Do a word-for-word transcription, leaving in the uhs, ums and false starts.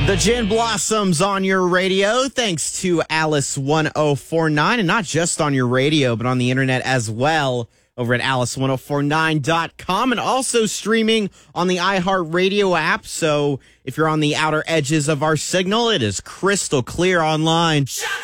The Gin Blossoms on your radio, thanks to Alice one oh four nine, and not just on your radio, but on the internet as well, over at alice ten forty-nine dot com, and also streaming on the iHeartRadio app. So if you're on the outer edges of our signal, it is crystal clear online.